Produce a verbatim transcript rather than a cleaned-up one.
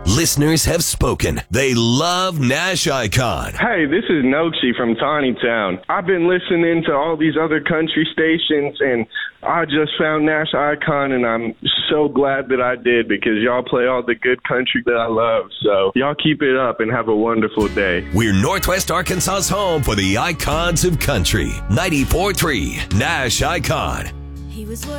Listeners have spoken. They love Nash Icon. Hey, this is Nochi from Tawny Town. I've been listening to all these other country stations, and I just found Nash Icon, and I'm so glad that I did because y'all play all the good country that I love. So y'all keep it up and have a wonderful day. We're Northwest Arkansas's home for the icons of country. ninety-four point three Nash Icon. He was